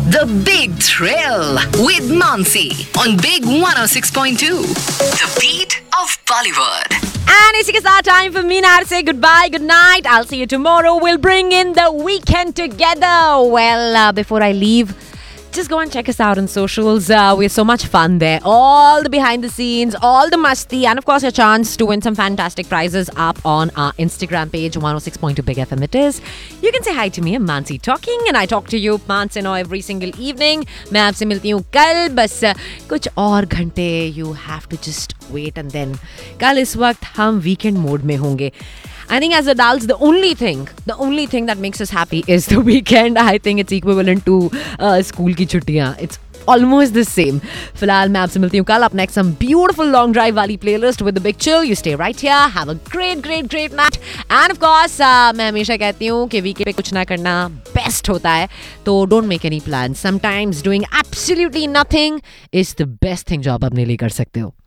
The Big Thrill with Mansi on Big 106.2. The beat of Bollywood. And इसी के साथ time for me now to say goodbye, good night. I'll see you tomorrow. We'll bring in the weekend together. Well, before I leave, just go and check us out on socials. We're so much fun there. All the behind the scenes, all the masti, and of course your chance to win some fantastic prizes up on our Instagram page, 106.2 Big FM it is. You can say hi to me. I'm Mansi talking and I talk to you Mansi every single evening. मैं आपसे मिलती हूँ कल बस कुछ और घंटे. You have to just wait and then कल इस वक्त हम weekend mode में होंगे. I think as adults, the only thing that makes us happy is the weekend. I think it's equivalent to school की छुट्टियाँ. It's almost the same. फिलहाल मैं आपसे मिलती हूँ कल. Up next, some beautiful long drive वाली playlist with the big chill. You stay right here. Have a great night. And of course, मैं हमेशा कहती हूँ कि weekend पे कुछ ना करना best होता है. तो don't make any plans. Sometimes doing absolutely nothing is the best thing जो आप अपने लिए कर सकते हो.